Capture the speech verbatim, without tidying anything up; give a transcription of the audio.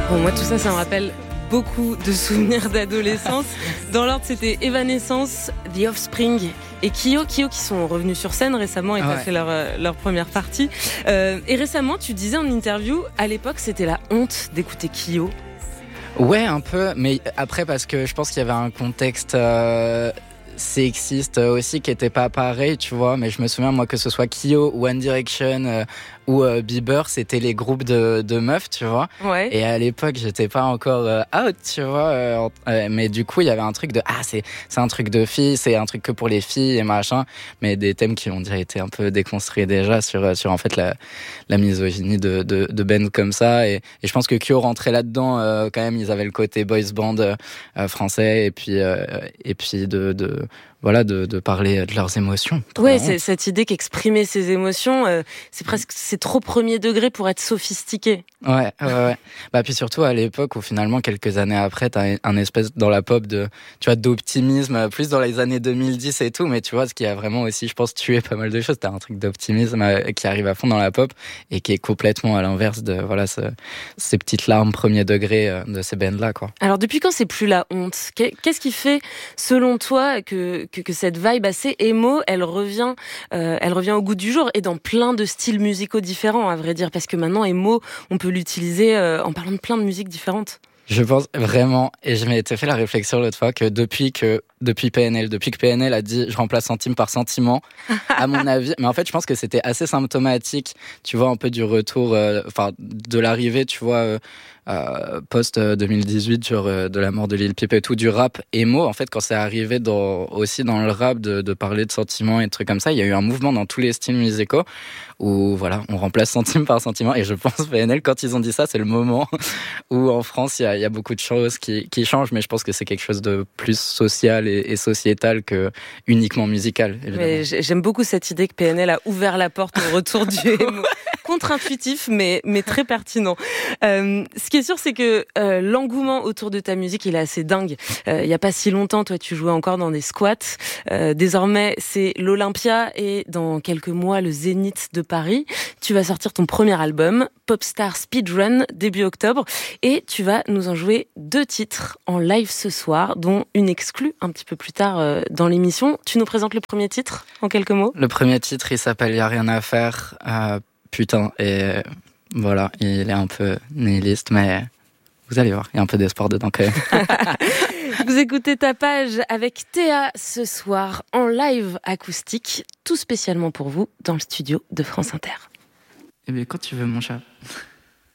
Bon, moi, tout ça, ça me rappelle beaucoup de souvenirs d'adolescence. Dans l'ordre, c'était Evanescence, The Offspring et Kyo. Kyo qui sont revenus sur scène récemment et ah ouais. fait leur, leur première partie. Euh, et récemment, tu disais en interview, à l'époque, c'était la honte d'écouter Kyo. Ouais, un peu, mais après, parce que je pense qu'il y avait un contexte euh, sexiste aussi qui était pas pareil, tu vois. Mais je me souviens, moi, que ce soit Kyo, One Direction euh, ou euh, Bieber, c'était les groupes de, de meufs, tu vois. Ouais. Et à l'époque, j'étais pas encore euh, out, tu vois. Euh, euh, mais du coup, il y avait un truc de ah, c'est c'est un truc de filles, c'est un truc que pour les filles et machin. Mais des thèmes qui ont déjà été un peu déconstruits déjà sur sur en fait la la misogynie de de, de bands comme ça. Et, et je pense que Kyo rentrait là-dedans euh, quand même. Ils avaient le côté boys band euh, français et puis euh, et puis de de voilà de, de parler de leurs émotions. Ouais, c'est cette idée qu'exprimer ses émotions, euh, c'est presque c'est trop premier degré pour être sophistiqué. Ouais, ouais, ouais. Bah puis surtout à l'époque où finalement quelques années après, t'as un espèce dans la pop de, tu vois, d'optimisme, plus dans les années deux mille dix et tout. Mais tu vois, ce qui a vraiment aussi, je pense, tué pas mal de choses. T'as un truc d'optimisme euh, qui arrive à fond dans la pop et qui est complètement à l'inverse de voilà ce, ces petites larmes premier degré euh, de ces bands là, quoi. Alors depuis quand c'est plus la honte ? Qu'est-ce qui fait, selon toi, que que, que cette vibe assez émo, elle revient, euh, elle revient au goût du jour et dans plein de styles musicaux différents, à vrai dire, parce que maintenant émo, on peut l'utiliser euh, en parlant de plein de musiques différentes. Je pense vraiment, et je m'étais fait la réflexion l'autre fois, que depuis que depuis P N L, depuis que P N L a dit je remplace centime par sentiment, à mon avis, mais en fait je pense que c'était assez symptomatique, tu vois, un peu du retour, enfin euh, de l'arrivée, tu vois, euh, euh, post deux mille dix-huit, sur euh, de la mort de Lil Peep et tout, du rap émo. En fait, quand c'est arrivé dans, aussi dans le rap de, de parler de sentiments et de trucs comme ça, il y a eu un mouvement dans tous les styles musicaux où voilà, on remplace centime par sentiment. Et je pense P N L, quand ils ont dit ça, c'est le moment où en France il y a, il y a beaucoup de choses qui, qui changent, mais je pense que c'est quelque chose de plus social et, et sociétal que uniquement musical. Mais j'aime beaucoup cette idée que P N L a ouvert la porte au retour du émo. Contre-intuitif, mais, mais très pertinent. Euh, ce qui est sûr, c'est que euh, l'engouement autour de ta musique, il est assez dingue. Euh, il n'y a pas si longtemps, toi, tu jouais encore dans des squats. Euh, désormais, c'est l'Olympia et dans quelques mois, le Zénith de Paris. Tu vas sortir ton premier album, Popstar Speedrun, début octobre. Et tu vas nous en jouer deux titres en live ce soir, dont une exclue un petit peu plus tard euh, dans l'émission. Tu nous présentes le premier titre, en quelques mots ? Le premier titre, il s'appelle « Y'a rien à faire euh... ». Putain, et voilà, il est un peu nihiliste, mais vous allez voir, il y a un peu d'espoir dedans quand même. Vous écoutez Tapage avec Théa ce soir en live acoustique, tout spécialement pour vous dans le studio de France Inter. Eh bien, quand tu veux, mon chat.